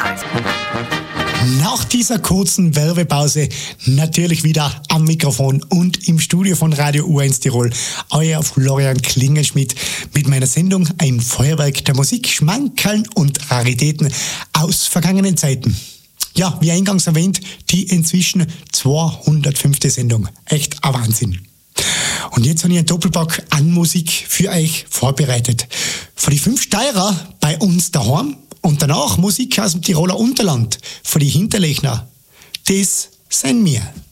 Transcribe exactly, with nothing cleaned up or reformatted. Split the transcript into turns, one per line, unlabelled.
Nach dieser kurzen Werbepause natürlich wieder am Mikrofon und im Studio von Radio U eins Tirol. Euer Florian Klingenschmidt mit meiner Sendung Ein Feuerwerk der Musik, Schmankerln und Raritäten aus vergangenen Zeiten. Ja, wie eingangs erwähnt, die inzwischen zweihundertfünfte Sendung. Echt ein Wahnsinn. Und jetzt habe ich einen Doppelpack an Musik für euch vorbereitet. Für die fünf Steirer bei uns daheim und danach Musik aus dem Tiroler Unterland für die Hinterlechner. Das sind wir.